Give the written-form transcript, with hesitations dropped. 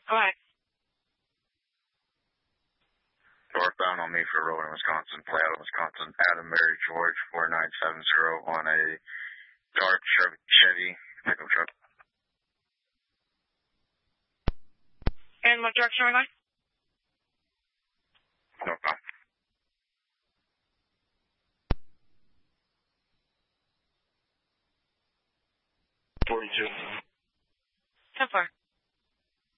Go ahead. Northbound on me for Rowan, Wisconsin, Playado, Wisconsin. Adam Mary George 4970 on a dark Chevy pickup truck. And what direction are we going? Northbound. 42. 10-4.